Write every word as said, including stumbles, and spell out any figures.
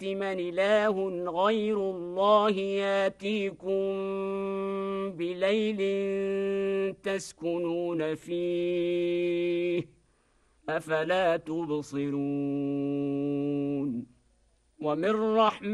من إله غير الله ياتيكم بليل تسكنون فيه أفلا تبصرون ومن رحمة